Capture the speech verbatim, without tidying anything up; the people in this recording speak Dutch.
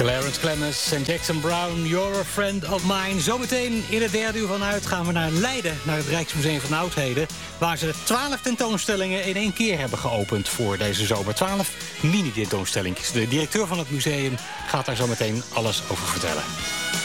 Clarence Clemens en Jackson Brown, You're a Friend of Mine. Zometeen in het derde uur vanuit gaan we naar Leiden, naar het Rijksmuseum van Oudheden, waar ze twaalf tentoonstellingen in één keer hebben geopend voor deze zomer. Twaalf mini-tentoonstellingjes. De directeur van het museum gaat daar zometeen alles over vertellen.